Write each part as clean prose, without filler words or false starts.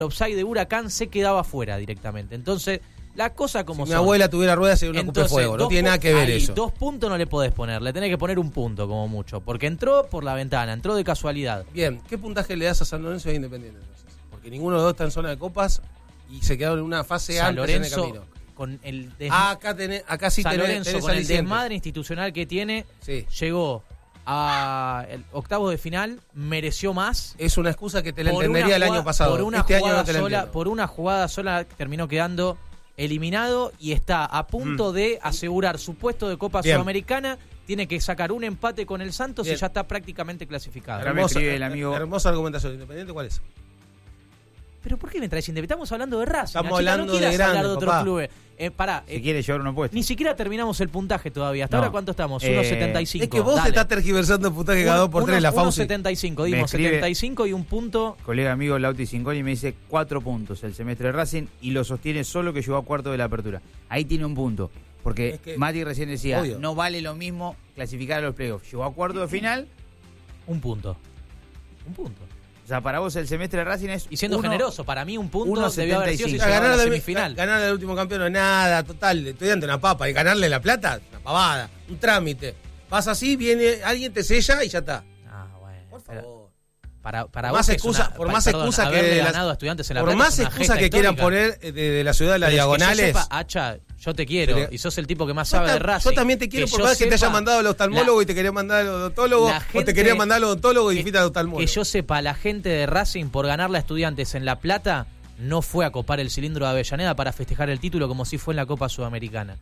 offside de Huracán se quedaba fuera directamente. Entonces, la cosa como si mi abuela tuviera ruedas sería una Copa de Fuego, no tiene nada que ver eso. 2 puntos no le podés poner, le tenés que poner 1 punto como mucho, porque entró por la ventana, entró de casualidad. Bien, ¿qué puntaje le das a San Lorenzo e Independiente entonces? Porque ninguno de los dos está en zona de copas y se quedaron en una fase San antes Lorenzo, en el camino. Con el acá sí San tenés, Lorenzo, tenés con el aliciente. desmadre institucional que tiene, sí, llegó a el octavos de final, mereció más. Es una excusa que te la entendería el año pasado. Este año no te la entiendo. Por una jugada sola terminó quedando eliminado y está a punto de asegurar su puesto de Copa Sudamericana. Tiene que sacar un empate con el Santos y ya está prácticamente clasificado. Hermosa argumentación. ¿Independiente cuál es? ¿Pero por qué me traes Independiente? Estamos hablando de Racing. Estamos hablando de grande, hablar de otros clubes. Si quiere llevar una apuesta. Ni siquiera terminamos el puntaje todavía. ¿Hasta ahora cuánto estamos? 1.75. Es que vos te estás tergiversando el puntaje cada 2x3 la Fauci. 1.75. Dimos 75 y 1 punto. Colega amigo Lauti Cingoli me dice 4 puntos el semestre de Racing y lo sostiene solo que llegó a cuarto de la apertura. Ahí tiene 1 punto. Porque Mati recién decía, obvio, no vale lo mismo clasificar a los playoffs. Llegó a cuarto de final. 1 punto. 1 punto. O sea, para vos el semestre de Racing es... Y siendo generoso, para mí 1 punto 1.75. debió haber sido si llegaba a la semifinal. Ganarle al último campeón no es nada, total, estudiante una papa. Y ganarle la plata, una pavada, un trámite. Vas así, viene alguien, te sella y ya está. Ah, bueno. Por favor. Para por más excusa, por más excusa que ganado a Estudiantes en la por plata, más excusa que quieran poner de la ciudad de las diagonales. Que yo sepa, Hacha, yo te quiero y sos el tipo que más sabe de Racing. Yo también te quiero por más que te haya mandado al oftalmólogo y te quería mandar al odontólogo, o te quería mandar al odontólogo y dijiste al oftalmólogo. Que yo sepa, la gente de Racing por ganarle a Estudiantes en La Plata no fue a copar el cilindro de Avellaneda para festejar el título como si fue en la Copa Sudamericana.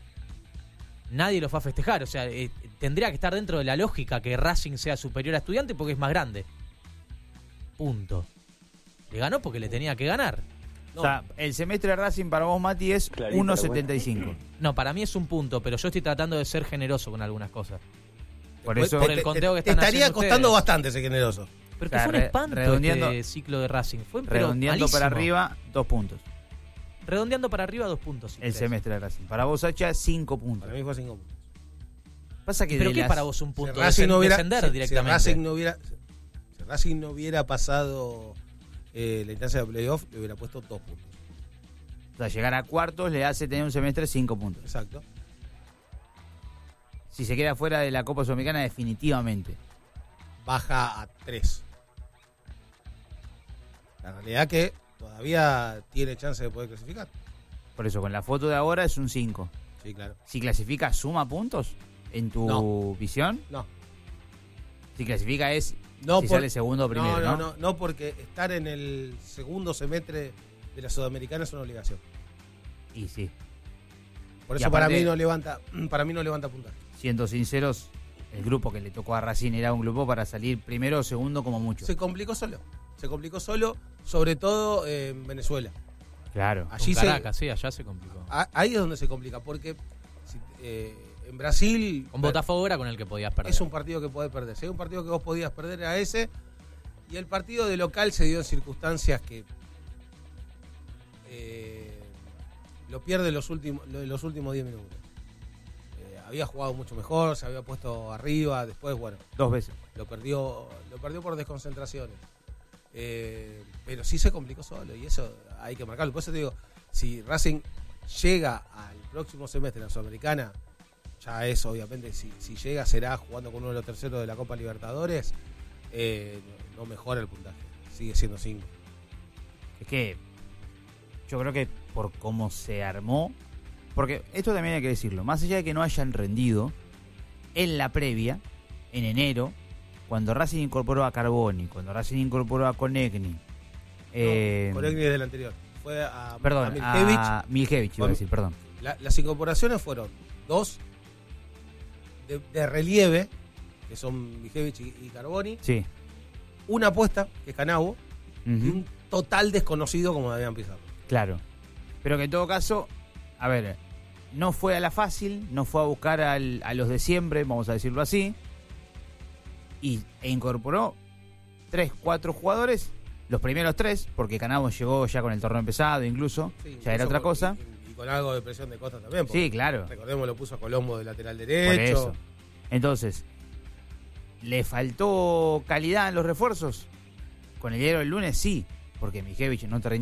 Nadie lo fue a festejar, o sea, tendría que estar dentro de la lógica que Racing sea superior a Estudiantes porque es más grande. Punto. Le ganó porque le tenía que ganar. No. O sea, el semestre de Racing para vos, Mati, es 1.75. No, para mí es 1 punto, pero yo estoy tratando de ser generoso con algunas cosas. Por eso por el conteo que están te estaría costando ustedes. bastante ser generoso. Pero que fue un espanto este ciclo de Racing. Fue redondeando para arriba, 2 puntos. Redondeando para arriba, 2 puntos. El semestre de Racing. Para vos, Hacha, 5 puntos. Para mí fue 5 puntos. Pasa que ¿pero qué es para vos 1 punto? Si Racing no hubiera, descender directamente. Si Racing no hubiera pasado la instancia de playoff, le hubiera puesto 2 puntos. O sea, llegar a cuartos le hace tener un semestre 5 puntos. Exacto. Si se queda fuera de la Copa Sudamericana, definitivamente baja a 3. La realidad que todavía tiene chance de poder clasificar. Por eso, con la foto de ahora es un 5. Sí, claro. Si clasifica, ¿suma puntos en tu visión? No. Si clasifica es si sale segundo o primero, No, porque estar en el segundo semestre de la Sudamericana es una obligación. Y sí. Por eso aparte, para mí no levanta puntaje. Siendo sinceros, el grupo que le tocó a Racing era un grupo para salir primero o segundo como mucho. Se complicó solo, sobre todo en Venezuela. Claro. Allí Caracas, sí, allá se complicó. Ahí es donde se complica, porque en Brasil... Con Botafogo era con el que podías perder. Es un partido que podés perder. Si hay un partido que vos podías perder era ese, y el partido de local se dio en circunstancias que lo pierde los últimos 10 minutos. Había jugado mucho mejor, se había puesto arriba, después, bueno... 2 veces. Lo perdió por desconcentraciones. Pero sí se complicó solo, y eso hay que marcarlo. Por eso te digo, si Racing llega al próximo semestre en la Sudamericana, ya es obviamente, si llega será jugando con uno de los terceros de la Copa Libertadores, no mejora el puntaje, sigue siendo 5. Es que yo creo que por cómo se armó, porque esto también hay que decirlo, más allá de que no hayan rendido en la previa, en enero, cuando Racing incorporó a Carboni, cuando Racing incorporó a Konechny. Konechny es del anterior. Fue a Miljevich. A Miljevich, iba a decir, perdón. Las incorporaciones fueron 2 de relieve, que son Miljevich y Carboni. Sí. Una apuesta, que es Canavo, y un total desconocido como Damián Pizarro. Claro. Pero que en todo caso, a ver, no fue a la fácil, no fue a buscar a los de siempre, vamos a decirlo así, e incorporó 3-4 jugadores, los primeros 3, porque Canavo llegó ya con el torneo empezado incluso, sí, ya era otra cosa. Y con algo de presión de Costa también. Sí, claro. Recordemos, lo puso a Colombo de lateral derecho. Por eso. Entonces, ¿le faltó calidad en los refuerzos? Con el diario del lunes, sí. porque Mijevich no te